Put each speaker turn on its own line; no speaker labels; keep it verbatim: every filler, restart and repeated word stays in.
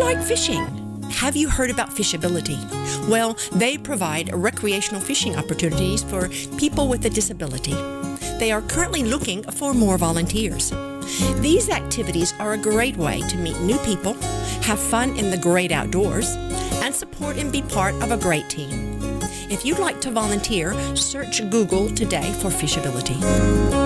like fishing? Have you heard about Fishability? Well, they provide recreational fishing opportunities for people with a disability. They are currently looking for more volunteers. These activities are a great way to meet new people, have fun in the great outdoors, and support and be part of a great team. If you'd like to volunteer, search Google today for Fishability.